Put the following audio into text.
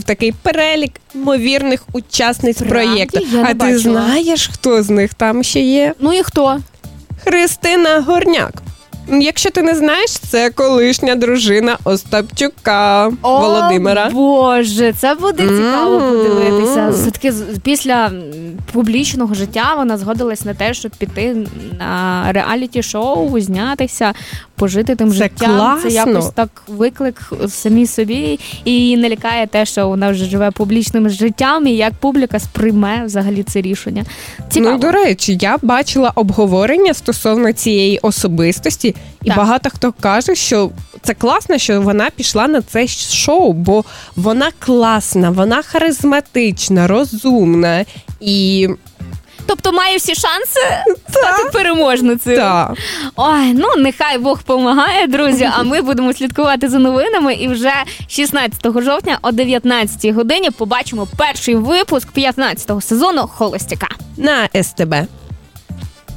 такий перелік ймовірних учасниць проєкту. А ти знаєш, хто з них там ще є? Ну і хто? Христина Горняк. Якщо ти не знаєш, це колишня дружина Остапчука Володимира. О, Боже, це буде цікаво подивитися. Все-таки після публічного життя вона згодилась на те, щоб піти на реаліті-шоу, знятися, пожити тим життям. Класно. Це якось так виклик самі собі. І її не лякає те, що вона вже живе публічним життям, і як публіка сприйме взагалі це рішення. Цікаво. Ну, до речі, я бачила обговорення стосовно цієї особистості, і багато хто каже, що це класно, що вона пішла на це шоу, бо вона класна, вона харизматична, розумна і... Тобто має всі шанси стати переможницею. Так. Ой, ну нехай Бог помагає, друзі, а ми будемо слідкувати за новинами і вже 16 жовтня о 19-й годині побачимо перший випуск 15-го сезону «Холостяка» на СТБ.